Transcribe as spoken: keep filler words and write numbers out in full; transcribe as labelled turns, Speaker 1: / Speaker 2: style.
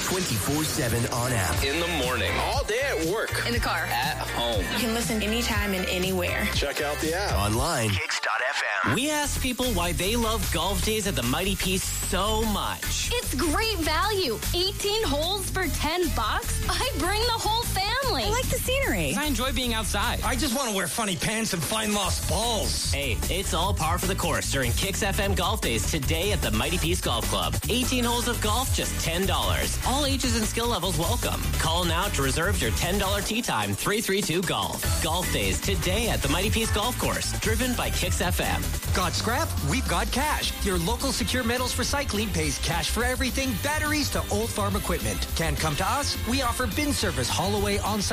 Speaker 1: twenty-four seven on app.
Speaker 2: In the morning, all day at work,
Speaker 3: in the car,
Speaker 2: at home.
Speaker 3: You can listen anytime and anywhere.
Speaker 2: Check out the app.
Speaker 1: Online. Kicks dot F M.
Speaker 4: We asked people why they love golf days at the Mighty Peace so much.
Speaker 5: It's great value. eighteen holes for ten bucks. I bring the whole family.
Speaker 6: I like the scenery.
Speaker 4: I enjoy being outside.
Speaker 7: I just want to wear funny pants and find lost balls.
Speaker 4: Hey, it's all par for the course during Kicks F M Golf Days today at the Mighty Peace Golf Club. eighteen holes of golf, just ten dollars. All ages and skill levels welcome. Call now to reserve your ten dollars tee time, three three two golf. Golf Days today at the Mighty Peace Golf Course, driven by Kicks F M.
Speaker 7: Got scrap? We've got cash. Your local Secure Metals Recycling pays cash for everything, batteries to old farm equipment. Can't come to us? We offer bin service, haul away on-site